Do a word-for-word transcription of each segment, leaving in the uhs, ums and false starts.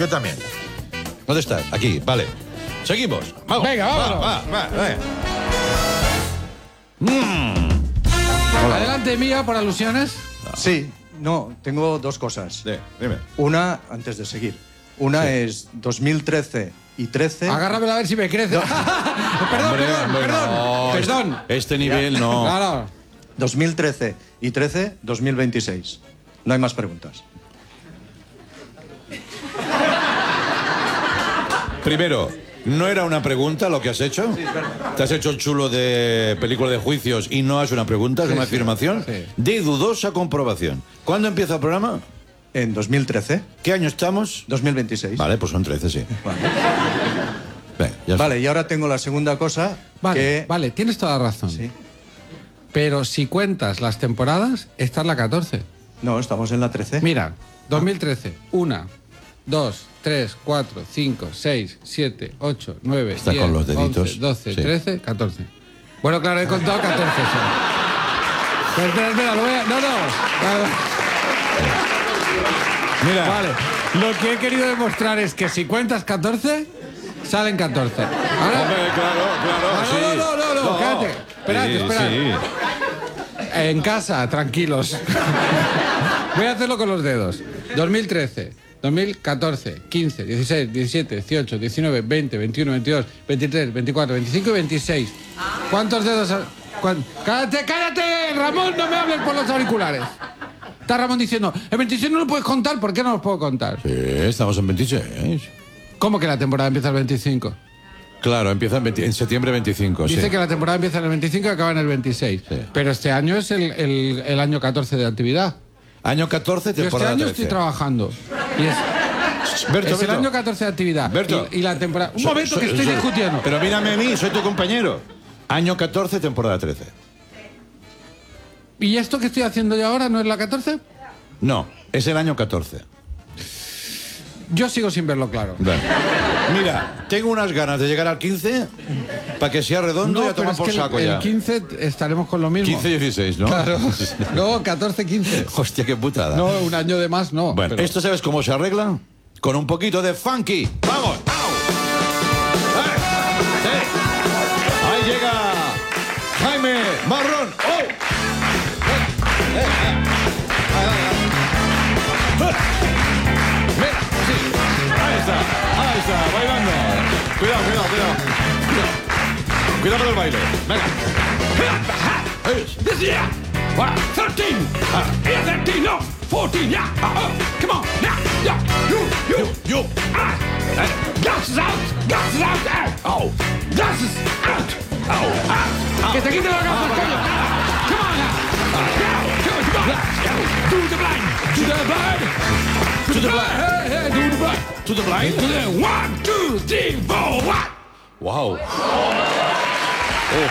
Yo también. ¿Dónde estás? Aquí, vale. Seguimos. Vamos. Venga, vámonos. Va, va, va, va. Mm. Adelante, Mía, por alusiones. Sí, no, tengo dos cosas. Sí, dime. Una, antes de seguir. Una Sí. es dos mil trece y trece. Agárramela a ver si me crece. perdón, Hombre, perdón, hombre, perdón. no, Perdón. Este nivel no. Claro. dos mil trece y trece, dos mil veintiséis. No hay más preguntas. Primero, ¿no era una pregunta lo que has hecho? ¿Te has hecho el chulo de película de juicios y no es una pregunta, es Sí, una sí, afirmación? sí. De dudosa comprobación. ¿Cuándo empieza el programa? En dos mil trece, ¿Qué año estamos? dos mil veintiséis. Vale, pues son trece, sí. Vale. Venga, ya está. Vale, y ahora tengo la segunda cosa. Vale, que... vale, tienes toda la razón. Sí. Pero si cuentas las temporadas, esta es la catorce. No, estamos en la trece. Mira, dos mil trece, una, dos, tres, cuatro, cinco, seis, siete, ocho, nueve, Está diez, con los deditos. once, doce, Sí. trece, catorce. Bueno, claro, he contado catorce. Sí. Pero espera, espera, lo voy a... No, no. Mira, Vale, lo que he querido demostrar es que si cuentas catorce, salen catorce. Ahora... hombre, claro, claro, Ah, sí. no, no, no, no, no, espérate, espérate, Sí, espérate. sí. En casa, tranquilos. Voy a hacerlo con los dedos. dos mil trece, dos mil catorce, quince, dieciséis, diecisiete, dieciocho, diecinueve, veinte, veintiuno, veintidós, veintitrés, veinticuatro, veinticinco y veintiséis. ¿Cuántos dedos? ha- cuán- ¡Cállate, cállate! Ramón, no me hables por los auriculares. Está Ramón diciendo, el veintiséis no lo puedes contar, ¿por qué no lo puedo contar? Sí, estamos en veintiséis. ¿Cómo que la temporada empieza el veinticinco? Claro, empieza en, veinte en septiembre veinticinco, Dice sí. que la temporada empieza en el veinticinco y acaba en el veintiséis. Sí. Pero este año es el, el- el año catorce de actividad. Año catorce, Yo este temporada año trece. estoy trabajando. Y es, Berto, es el Berto. año catorce de actividad. Berto. Y, y la temporada... Un So- momento so- que estoy so- discutiendo. Pero mírame a mí, soy tu compañero. Año catorce, temporada trece. ¿Y esto que estoy haciendo yo ahora no es la catorce? No, es el año catorce. Yo sigo sin verlo claro. Bueno. Mira, tengo unas ganas de llegar al quince para que sea redondo y a pero tomar es por que el- saco el, ya. quince estaremos con lo mismo. quince dieciséis, ¿no? Claro. No, catorce quince. Hostia, qué putada. No, un año de más no. Bueno, pero- ¿esto sabes cómo se arregla? Con un poquito de funky. ¡Vamos! ¡Au! ¡Eh! ¡Sí! Ahí llega Jaime Marrón. ¡Oh! ¡Eh! ¡Eh! ¡Eh! Mira, sí. Ahí está, ahí está, bailando. Cuidado, cuidado, cuidado. Cuidado, cuidado con el baile. Venga. This year, what? thirteen. Uh, yeah, thirteen. No, fourteen. Yeah. Uh, uh, come on. Now, yeah. You, you, Yo. Ah. Uh, glasses out. Glasses out. Out. Oh. Glasses out. Oh. Out. Que te quite las gafas, coño. Come on now. Now. Come on, come on. Do the blind. Do the blind. To the blind. Hey, hey, do the blind. To the blind. Do the one, two, three, four, one. Wow. Oh.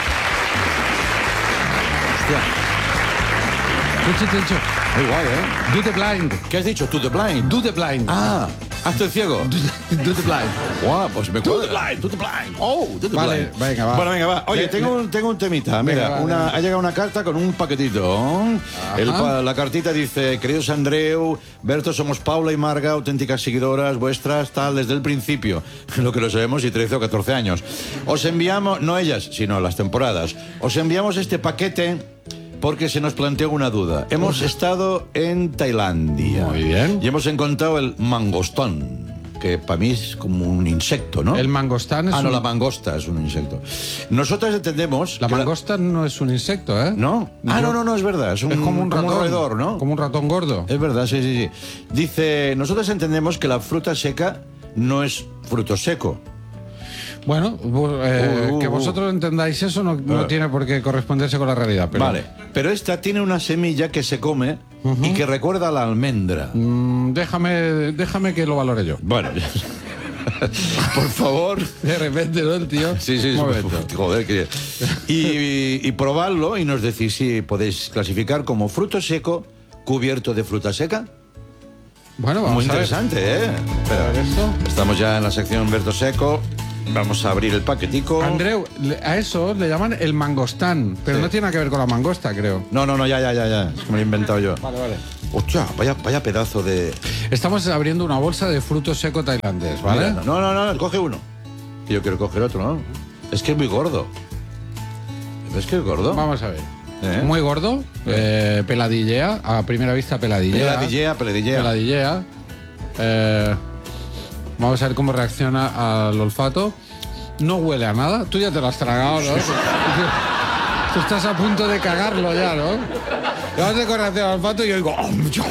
Hostia, Dicho, dicho. muy guay, ¿eh? Do the blind. ¿Qué has dicho? To the blind. Do the blind. Ah, hazte el ciego. Do the blind. Guau, pues me cuadra. To the blind. To the blind. Oh, to the Vale, blind. venga, va. Bueno, venga, va. Oye, Le- tengo, un, tengo un temita. Mira, Venga, va, una, venga. ha llegado una carta con un paquetito. El pa- la cartita dice, queridos Andreu, Berto, somos Paula y Marga, auténticas seguidoras vuestras, tal, desde el principio. Lo que lo sabemos, y trece o catorce años. Os enviamos, no ellas, sino las temporadas, os enviamos este paquete porque se nos planteó una duda. Hemos estado en Tailandia. Muy bien. Y hemos encontrado el mangostón, que para mí es como un insecto, ¿no? El mangostán es Ah, no, un- la mangosta es un insecto. Nosotras entendemos... La que mangosta no es un insecto, ¿eh? ¿No? Ah, Yo- no, no, no, es verdad. Es, un, Es como un ratón. roedor, ¿no? Como un ratón gordo. Es verdad, sí, sí, sí. Dice, nosotros entendemos que la fruta seca no es fruto seco. Bueno, bu- eh, Uh, uh, que uh. vosotros entendáis eso no, no Ah. tiene por qué corresponderse con la realidad. Pero, Vale. Pero esta tiene una semilla que se come y que recuerda a la almendra. Mm, déjame, déjame que lo valore yo. Bueno, por favor... De repente, ¿no, el tío? Sí, sí, Un sí. momento. Joder, que... y, y probarlo y nos decís si podéis clasificar como fruto seco cubierto de fruta seca. Bueno, vamos Muy a ver. interesante, ¿eh? A ver esto. Estamos ya en la sección Berto Seco. Vamos a abrir el paquetico. Andreu, le- a eso le llaman el mangostán, pero Sí. no tiene nada que ver con la mangosta, creo. No, no, no, ya, ya, ya, ya. Es que me lo he inventado yo. Vale, vale. Hostia, vaya, vaya pedazo de... Estamos abriendo una bolsa de fruto seco tailandés, ¿vale? Mira, no, no, no, coge uno. Yo quiero coger otro, ¿no? Es que es muy gordo. ¿Ves que es gordo? Vamos a ver. ¿Eh? Muy gordo, eh, peladillea, a primera vista peladillea. Peladillea, peladillea. Peladillea. Eh, vamos a ver cómo reacciona al olfato. No huele a nada. Tú ya te lo has tragado, ¿no? Tú estás a punto de cagarlo ya, ¿no? Vamos a correr hacia el olfato y yo digo...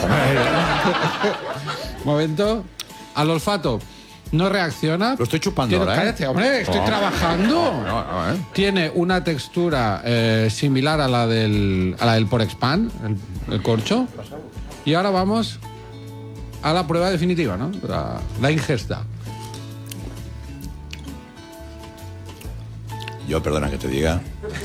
Momento. Al olfato no reacciona. Lo estoy chupando Tiene, ahora, ¿eh? Cállate, hombre, estoy Oh. trabajando. No, no, ¿eh? Tiene una textura eh, similar a la del, a la del Porexpan, el, el corcho. Y ahora vamos a la prueba definitiva, ¿no? La, la ingesta. Yo, perdona que te diga.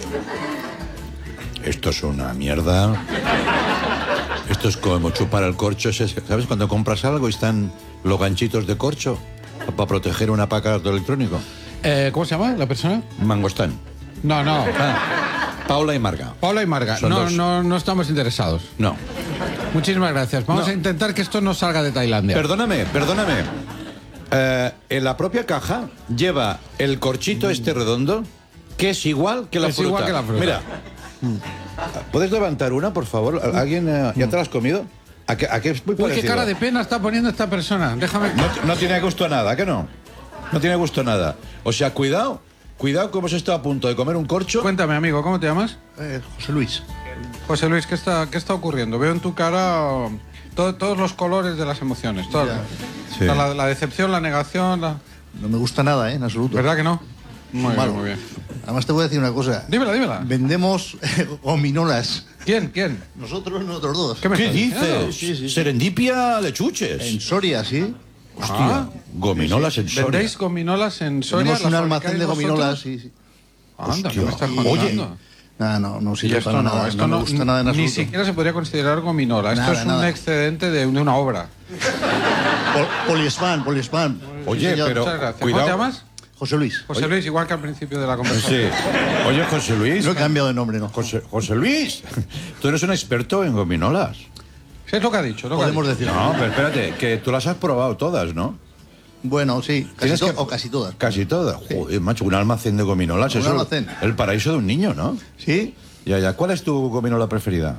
Esto es una mierda. Esto es como chupar el corcho. ¿Sabes? Cuando compras algo y están los ganchitos de corcho para proteger un aparato electrónico. Eh, ¿Cómo se llama la persona? Mangostán. No, no. Ah, Paula y Marga. Paula y Marga. Son No, dos. no, no estamos interesados. No. Muchísimas gracias. Vamos No. a intentar que esto no salga de Tailandia. Perdóname, perdóname. Eh, en la propia caja lleva el corchito este redondo, que es igual que la Es fruta. igual que la fruta. Mira. ¿Puedes levantar una, por favor? ¿Alguien eh, ya te la has comido? ¿A qué, a qué es muy Uy, parecido? qué cara de pena está poniendo esta persona. Déjame... No, no tiene gusto a nada, ¿a qué no? No tiene gusto a nada. O sea, cuidado, cuidado que hemos estado a punto de comer un corcho. Cuéntame, amigo, ¿cómo te llamas? Eh, José Luis. José Luis, ¿qué está, qué está ocurriendo? Veo en tu cara um, to- todos los colores de las emociones. Todas. Sí. O sea, la, la decepción, la negación, la... No me gusta nada, ¿eh? En absoluto. ¿Verdad que no? Muy Malo. bien, muy bien. Además te voy a decir una cosa. Dímela, dímela. Vendemos eh, gominolas. ¿Quién? ¿Quién? Nosotros, nosotros dos. ¿Qué me ¿Qué estás diciendo? dices? Sí, sí, sí. Serendipia de chuches. En Soria, ¿sí? Hostia, Ah. gominolas en Soria. ¿Vendéis gominolas en Soria? Tenemos un ¿Las almacén de fabricáis gominolas, vosotros? sí, sí. Anda, ¿qué Hostia. me estás Oye. contando? No, no, no Y sirve esto para no, nada. esto no no, me gusta nada en ni absoluto. siquiera se podría considerar gominola. Esto Nada, es un nada. excedente de, de una obra. Pol- poliespan, poliespan. Oye, señor. pero Muchas gracias. cuidado. ¿Cómo te llamas? José Luis. José Luis, igual que al principio de la conversación. Sí. Oye, José Luis. No he cambiado de nombre, no. José, José Luis, tú eres un experto en gominolas. Sí, es lo que ha dicho. Lo que ha Podemos dicho. decir. No, pero espérate, que tú las has probado todas, ¿no? Bueno, sí. Casi Tienes to- que- O casi todas. Casi todas. Joder, macho, un almacén de gominolas. Un eso, almacén. El paraíso de un niño, ¿no? ¿Sí? Ya, ya. ¿Cuál es tu gominola preferida?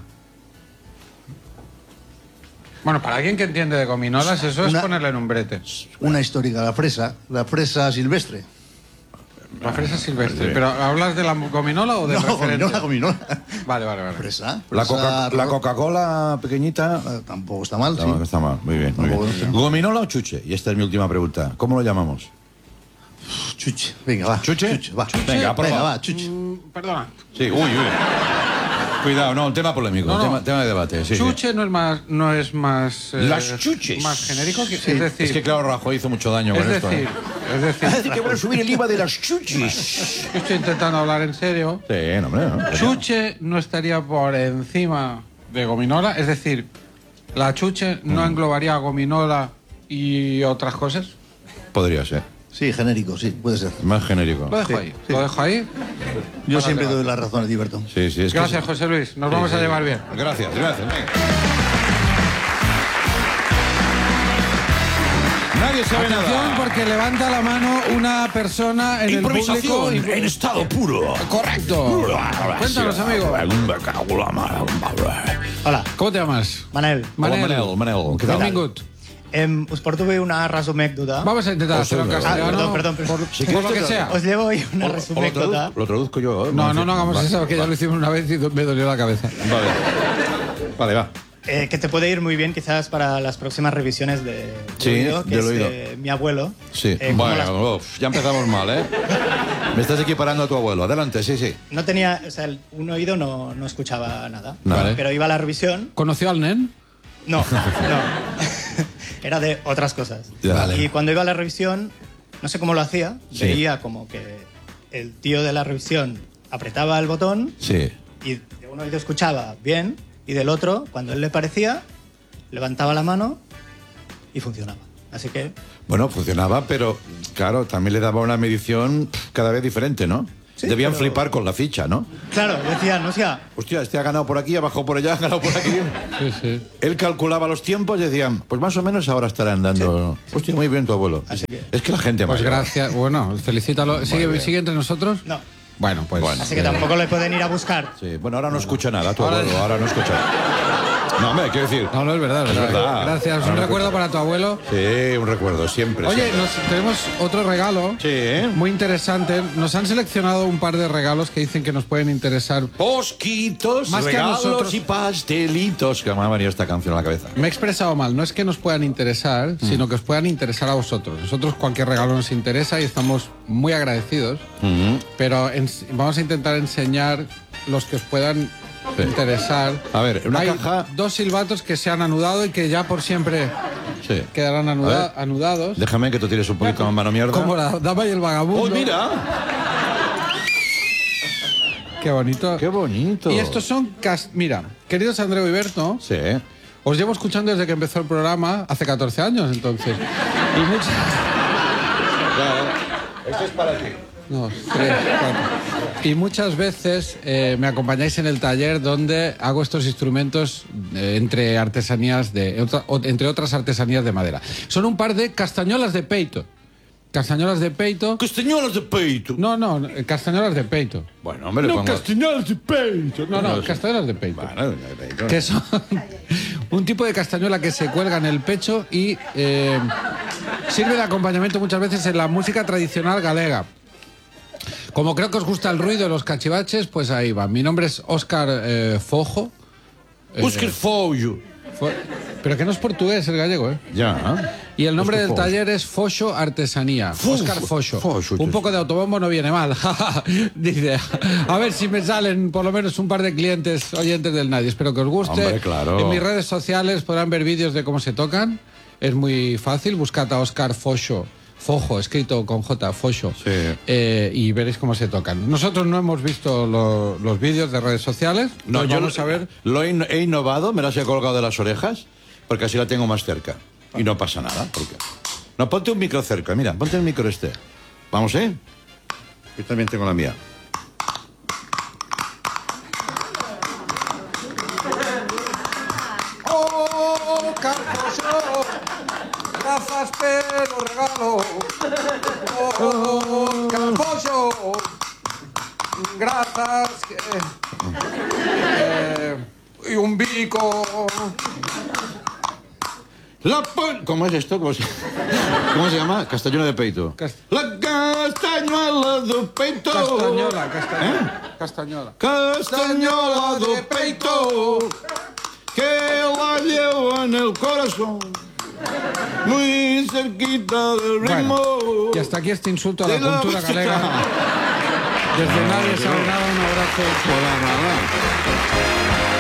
Bueno, para alguien que entiende de gominolas, eso es Una- ponerle en un brete. Una histórica, la fresa. La fresa silvestre. La fresa silvestre. ¿Pero hablas de la gominola o de No, referente? gominola, gominola. Vale, vale, vale. Fresa. La, fresa Coca- la ro- Coca-Cola pequeñita. Eh, Tampoco está mal, Está sí. mal, está mal. Muy bien, muy Tampoco bien. está. ¿Gominola o chuche? Y esta es mi última pregunta. ¿Cómo lo llamamos? Chuche. Venga, va. ¿Chuche? va. Venga, prueba. Venga, va, chuche. Mm, perdona. Sí, uy, uy. Cuidado, no, tema polémico, No, no. Tema, tema de debate. Sí, sí. Chuche no es más, no es más, eh, Las chuches. más genérico que, es decir, Es que claro, Rajoy hizo mucho daño es con esto. decir, ¿eh? es decir, Parece que van a subir el I V A de las chuches. yo estoy intentando hablar en serio. Sí, no, hombre. ¿no? Chuche no estaría por encima de gominola, es decir, la chuche no Mm. englobaría a gominola y otras cosas. Podría ser. Sí, genérico, sí, puede ser. Más genérico. Lo dejo Sí, ahí, sí. lo dejo ahí. Yo Para siempre debate. doy la razón a Diverto. Sí, sí, es que Gracias, sí. José Luis. Nos Sí, vamos a sí. llevar bien. Gracias, gracias. Venga. Nadie sabe Atención, nada. porque levanta la mano una persona en el público. Improvisación en estado puro. Correcto. Cuéntanos, amigo. Hola, ¿Cómo te llamas? Manel. Manel. Hola, Manel, Manel, ¿qué tal? Benvingut. Em, us porto bé una resumècdota. Vamos a intentar hacerlo en Ah, castellano. perdón, perdón, perdón. Por, Si por lo quieres que te- sea. Os llevo hoy una O- o lo, resumècdota. traduzco, lo traduzco yo. ¿eh? No, no, no hagamos Vale, eso, que ya lo hicimos una vez y me dolió la cabeza. Vale. Vale, va. Eh, que te puede ir muy bien quizás para las próximas revisiones de, de Sí, oído, que del es oído. de mi abuelo. Sí. Eh, como las- bueno, uf, ya empezamos mal, ¿eh? Me estás equiparando a tu abuelo. Adelante, sí, sí. No tenía, o sea, el- un oído no, no escuchaba nada. Vale. Pero iba a la revisión. ¿Conoció al nen? No, no. Era de otras cosas. Ya. Vale. Y cuando iba a la revisión, no sé cómo lo hacía, Sí. veía como que el tío de la revisión apretaba el botón Sí. y de un oído escuchaba bien y del otro, cuando él le parecía, levantaba la mano y funcionaba. Así que Bueno, funcionaba, pero claro, también le daba una medición pf, cada vez diferente, ¿no? Sí, debían pero- flipar con la ficha, ¿no? Claro, decían, o sea, Hostia, este ha ganado por aquí, ha bajado por allá, ha ganado por aquí. Sí, sí. Él calculaba los tiempos y decían, pues más o menos ahora estarán dando... Hostia, muy bien tu abuelo. Así que- Es que la gente Pues mayor- gracias. Bueno, felicítalo. ¿Sigue, bien. ¿Sigue entre nosotros? no. Bueno, pues. Bueno. Así que tampoco le pueden ir a buscar. Sí, bueno, ahora no escucha nada, tu Ahora- abuelo, ahora no escucha. No, hombre, quiero decir... No, no, es verdad, es verdad. verdad. Gracias. Ahora Un no recuerdo escucha. para tu abuelo. Sí, un recuerdo, siempre. Oye, siempre. nos, tenemos otro regalo. Sí, ¿eh? Muy interesante. Nos han seleccionado un par de regalos que dicen que nos pueden interesar. Posquitos, Más que a regalos nosotros. y pastelitos. Que me ha venido esta canción a la cabeza. Me he expresado mal. No es que nos puedan interesar, Mm. sino que os puedan interesar a vosotros. Nosotros cualquier regalo nos interesa y estamos muy agradecidos. Mm. Pero en- vamos a intentar enseñar los que os puedan Sí. interesar. A ver, una Hay caja- dos silbatos que se han anudado y que ya por siempre Sí. quedarán anuda- A ver. anudados. Déjame que tú tires un poquito más mano mierda. Como la dama y el vagabundo. ¡Oh, mira! Qué bonito. ¡Qué bonito! Y estos son... cas- Mira, queridos Andreu y Berto, Sí. os llevo escuchando desde que empezó el programa, hace catorce años entonces. Y muchas... Esto es para ti. No, tres, cuatro. Y muchas veces eh, me acompañáis en el taller donde hago estos instrumentos eh, entre artesanías de otra- o- entre otras artesanías de madera. Son un par de castañolas de peito. Castañolas de peito. Castañuelas de peito. No, no, eh, castañolas de peito. Bueno, hombre, le No, pongo... castañolas de peito. No, no, No, castañolas de peito. Bueno, de peito. Que son un tipo de castañuela que se cuelga en el pecho y eh, sirve de acompañamiento muchas veces en la música tradicional galega. Como creo que os gusta el ruido de los cachivaches, pues ahí va. Mi nombre es Óscar eh, Fojo. Busca el follo. Fo- Pero que no es portugués el gallego, ¿eh? Ya. Y el nombre Óscar del Fojo. taller es Foxo Artesanía. Fofo, Óscar Foxo. Foxo, Un poco de autobombo no viene mal. Dice, a ver si me salen por lo menos un par de clientes oyentes del Nadie. Espero que os guste. Hombre, claro. En mis redes sociales podrán ver vídeos de cómo se tocan. Es muy fácil. Buscad a Óscar Foxo. Fojo, escrito con J, Foxo. Sí. Eh, y veréis cómo se tocan. Nosotros no hemos visto lo- los vídeos de redes sociales. No, Pues yo vamos lo, a ver. lo he, in- he innovado, me las he colgado de las orejas, porque así la tengo más cerca. Y no pasa nada. Porque... No, ponte un micro cerca, mira, ponte el micro este. Vamos, ¿eh? Yo también tengo la mía. Oh, Carfoso, gracias pelo regalo. Oh, Carfoso, gracias. Eh, y un bico. La pon- ¿Cómo es esto? ¿Cómo se... ¿Cómo se llama? Castañuela de peito. Cast- La castañuela de peito. Castañola, castañola. Castañola. Castañola de peito. Que la llevo en el corazón. Muy cerquita del ritmo. Bueno, y hasta aquí este insulto a la de la cultura música. galega. Desde Nadie sabe nada, un abrazo. Hola, nada.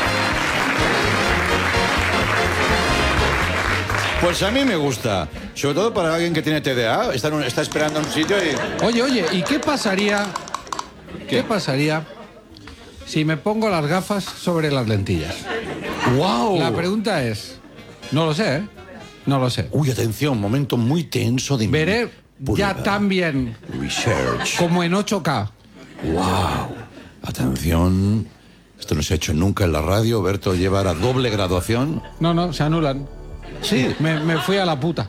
Pues a mí me gusta, sobre todo para alguien que tiene T D A, está, en un- está esperando en un sitio y... Oye, oye, ¿y qué pasaría? ¿Qué pasaría si me pongo las gafas sobre las lentillas? ¡Wow! La pregunta es, no lo sé, ¿eh? No lo sé. Uy, atención, momento muy tenso de... Veré ya Pulgar. tan bien Research. como en ocho K. ¡Wow! Atención, esto no se ha hecho nunca en la radio, Berto lleva la doble graduación. No, no, se anulan. Sí. Me, me fui a la puta.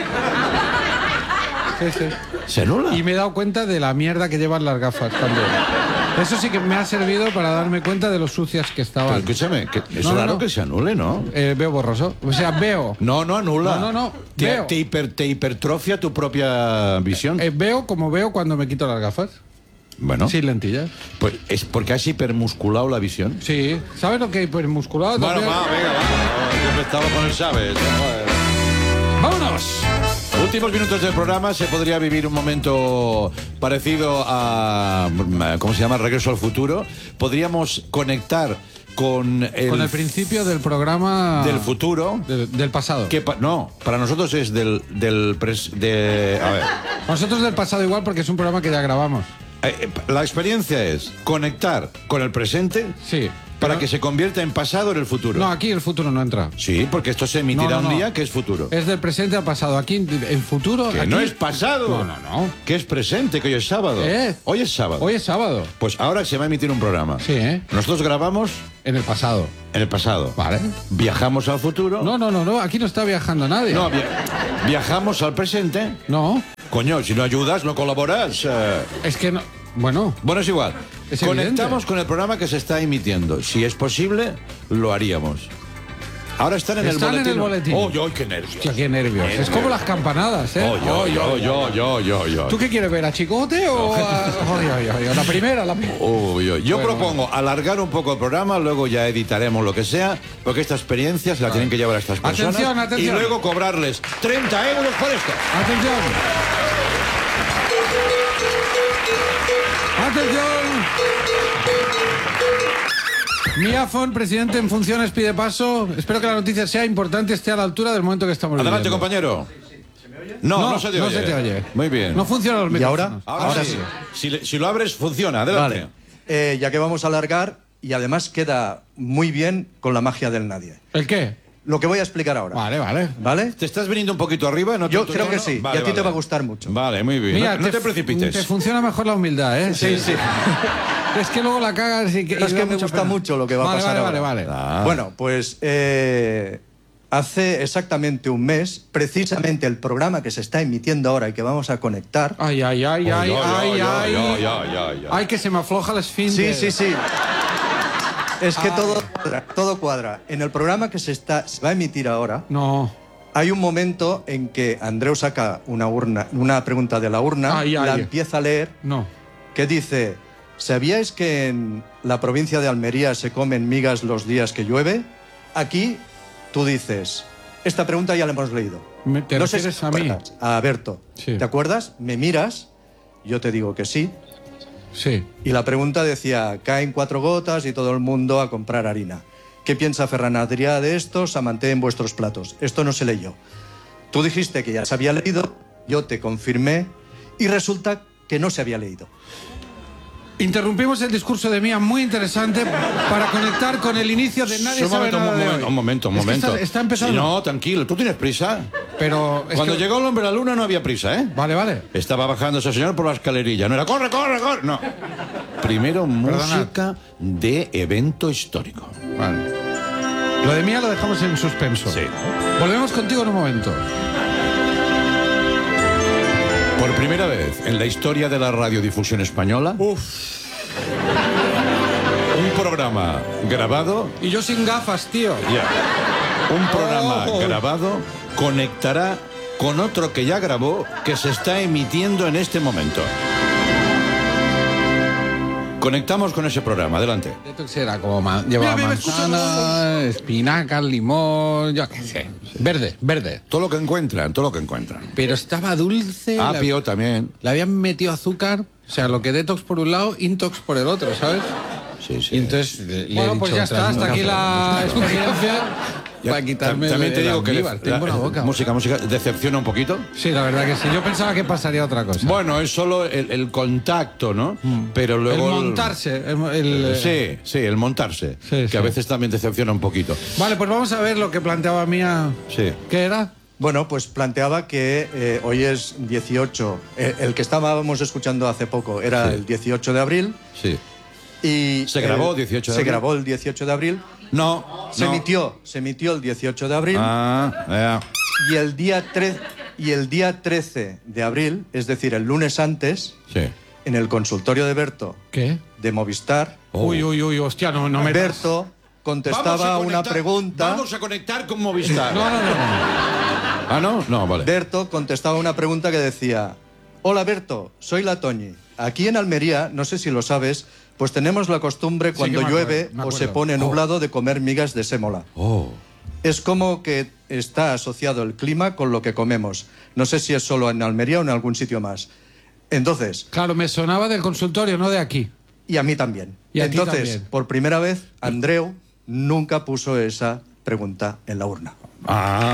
Sí, sí. ¿Se anula? Y me he dado cuenta de la mierda que llevan las gafas también. Eso sí que me ha servido para darme cuenta de lo sucias que Pero estaban. escúchame, que es No, no, raro no. que se anule, ¿no? Eh, veo borroso. O sea, veo. No, no anula. No, no, no, Te, veo. te hiper- te hipertrofia tu propia visión. Eh, veo como veo cuando me quito las gafas. bueno, Sin lentillas. pues es porque has hipermusculado la visión. Sí. ¿Sabes lo que hay hipermusculado? Bueno, también? va, venga, va. Yo empezaba con el sabes. Joder. ¡Vámonos! Últimos minutos del programa, se podría vivir un momento parecido a, ¿cómo se llama? Regreso al futuro. Podríamos conectar con el, Con el principio del programa... del futuro. Del, del pasado. Que pa- no, para nosotros es del, del pres- de, a ver, Nosotros del pasado igual porque es un programa que ya grabamos. eh, la experiencia es conectar con el presente Sí. para que se convierta en pasado en el futuro. No, aquí el futuro no entra. Sí, porque esto se emitirá No, no, un no. día que es futuro. Es del presente al pasado. Aquí, en futuro... Que aquí- no es pasado. No, no, no. Que es presente, que hoy es sábado. Eh. Hoy es sábado. Hoy es sábado. Pues ahora se va a emitir un programa. Sí, ¿eh? Nosotros grabamos En el pasado. en el pasado. Vale. Viajamos al futuro. No, no, no, no. Aquí no está viajando nadie. No, via- viajamos al presente. No. Coño, si no ayudas, no colaboras. eh. Es que no... Bueno, Bueno, es igual. Es Conectamos evidente. con el programa que se está emitiendo. Si es posible, lo haríamos. Ahora están en Están el en el boletín. boletín. ¡Oh, qué nervios! hostia, qué nervios. Es como las campanadas, ¿eh? ¡Oh, yo, yo, yo, yo, yo, yo! ¿Tú qué quieres ver? ¿A Chicote o a... Oy, oy, oy, la primera? La... pri- Oh, yo yo Bueno, propongo alargar un poco el programa, luego ya editaremos lo que sea, porque esta experiencia se la tienen que llevar a estas personas. Atención, atención. Y luego cobrarles treinta euros por esto. ¡Atención! ¡Atención! Miafon, presidente en funciones, pide paso. Espero que la noticia sea importante, esté a la altura del momento que estamos Adelante, viviendo. compañero. No, no, No, se te no oye. se te oye. Muy bien. No funcionan los ¿Y ahora? micrófonos. Ahora, Ahora sí. sí. Si, le- si lo abres, funciona. Adelante. Vale. Eh, ya que vamos a alargar, y además queda muy bien con la magia del nadie. ¿El qué? Lo que voy a explicar ahora. Vale, vale. ¿Vale? ¿Te estás viniendo un poquito arriba? ¿No te- Yo tu creo que tono? sí, Vale, y a ti vale. te va a gustar mucho. Vale, muy bien. Mira, no, no te precipites. Te funciona mejor la humildad, ¿eh? Sí, sí. Es que luego la cagas y que... Es y que da me mucha gusta pena. mucho lo que va a Vale, pasar Vale, ahora. vale, vale. Ah. Bueno, pues eh, hace exactamente un mes, precisamente el programa que se está emitiendo ahora y que vamos a conectar. Ay, ay, ay, ay, Ay, ay, ay, ay. ay, ay, ay, ay. Ay, que se me afloja el esfínter. Sí, sí, sí. Es que todo cuadra, todo cuadra. En el programa que se, está, se va a emitir ahora, No. hay un momento en que Andreu saca una urna, una pregunta de la urna, Ay, ay. la empieza a leer, No. que dice: ¿sabíais que en la provincia de Almería se comen migas los días que llueve? Aquí tú dices, esta pregunta ya la hemos leído. Me- ¿te no sé si refieres te a mí? acuerdas. A Berto. Sí. ¿Te acuerdas? Me miras, yo te digo que sí. Sí. Y la pregunta decía, caen cuatro gotas y todo el mundo a comprar harina. ¿Qué piensa Ferran Adrià de esto? Samanté en vuestros platos. Esto no se leyó. Tú dijiste que ya se había leído, yo te confirmé y resulta que no se había leído. Interrumpimos el discurso de Mía, muy interesante, para conectar con el inicio de Nadie un sabe momento, nada un de momento, hoy. un momento, un Es que momento. está, está empezando. Sí, no, tranquilo. ¿Tú tienes prisa? Pero es Cuando que- llegó el hombre a la luna no había prisa, ¿eh? Vale, vale. Estaba bajando ese señor por la escalerilla. No era corre, corre, corre. No. Primero música de evento histórico. Vale. Lo de Mía lo dejamos en suspenso. Sí. Volvemos contigo en un momento. Por primera vez en la historia de la radiodifusión española, un programa grabado, Y yo sin gafas, tío. ya, un programa Oh. grabado conectará con otro que ya grabó, que se está emitiendo en este momento. Conectamos con ese programa, adelante. Detox era como ma- llevaba Mira, mira, manzana, espinacas, limón, yo qué sé. Verde, verde. Todo lo que encuentran, todo lo que encuentran. Pero estaba dulce. la- Apio también. Le habían metido azúcar, o sea, lo que detox por un lado, intox por el otro, ¿sabes? Sí, sí. Y entonces le, le he Bueno, pues dicho, ya está, "Tráeme hasta un aquí café". la experiencia Ya, para quitarme tam- También te el digo que almíbar. Tengo la- una boca. música, música decepciona un poquito. Sí, la verdad que sí. Yo pensaba que pasaría otra cosa. Bueno, es solo el, el contacto, ¿no? Pero luego el montarse. el- el- Sí, sí, el montarse, Sí, que sí. a veces también decepciona un poquito. Vale, pues vamos a ver lo que planteaba Mía. Sí. ¿Qué era? Bueno, pues planteaba que eh, hoy es dieciocho, eh, el que estábamos escuchando hace poco era Sí. el dieciocho de abril. Sí. Y ¿Se grabó el- dieciocho de Se abril? grabó el dieciocho de abril. No, Se no. emitió, se emitió el dieciocho de abril. Ah, ya. Y el día tre- y el día trece de abril, es decir, el lunes antes, Sí. en el consultorio de Berto ¿Qué? de Movistar, Oh. Uy, uy, uy, hostia, no, no me... Berto Vamos contestaba a una conectar- pregunta. Vamos a conectar con Movistar. No, no, no. no. Ah, no, no, vale. Berto contestaba una pregunta que decía: hola Berto, soy la Toñi. Aquí en Almería, no sé si lo sabes, pues tenemos la costumbre Sí cuando que me llueve acuerdo, me o se acuerdo. pone nublado de comer migas de sémola. Oh. Es como que está asociado el clima con lo que comemos. No sé si es solo en Almería o en algún sitio más. Entonces, Claro, me sonaba del consultorio, no de aquí. y a mí también. Y a ti Entonces, también. por primera vez, Andreu nunca puso esa pregunta en la urna. Ah.